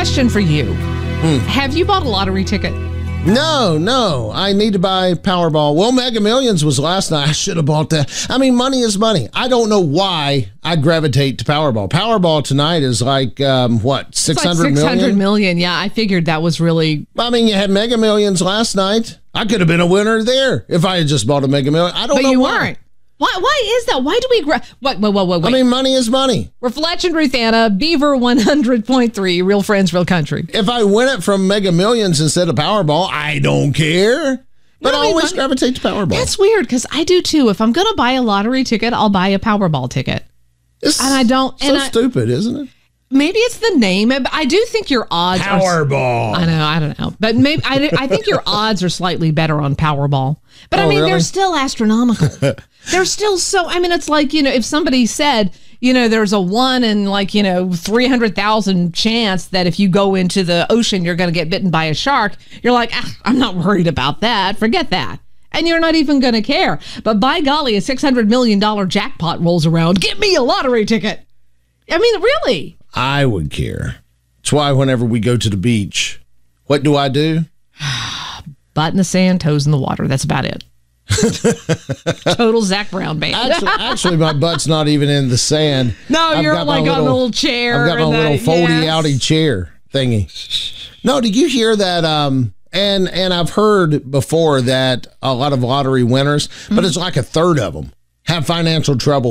question for you. Have you bought a lottery ticket? No. I need to buy Powerball. Well, Mega Millions was last night. I should have bought that. I mean, money is money. I don't know why I gravitate to Powerball. Powerball tonight is like, what, 600 million? 600 million. Yeah, I figured that was really... I mean, you had Mega Millions last night. I could have been a winner there if I had just bought a Mega Million. I don't know But you why. weren't. Why is that? Why do we... Wait. I mean, money is money. We're Fletch and Ruthanna, Beaver 100.3, Real Friends, Real Country. If I win it from Mega Millions instead of Powerball, I don't care. But I always gravitate to Powerball. That's weird, because I do too. If I'm going to buy a lottery ticket, I'll buy a Powerball ticket. And I don't... stupid, isn't it? Maybe it's the name. I do think your odds Powerball. I don't know. But maybe I think your odds are slightly better on Powerball. But I mean, really? they're still astronomical. They're still so, I mean, it's like, if somebody said, there's a 1 in 300,000 chance that if you go into the ocean, you're going to get bitten by a shark. You're like, I'm not worried about that. Forget that. And you're not even going to care. But by golly, a $600 million jackpot rolls around. Get me a lottery ticket. I mean, really. I would care. That's why whenever we go to the beach, what do I do? Butt in the sand, toes in the water. That's about it. Total Zach Brown band. Actually, my butt's not even in the sand. No, you're like on a little chair. I've got my little foldy-outy chair thingy. No, did you hear that? And I've heard before that a lot of lottery winners, but it's like a third of them have financial trouble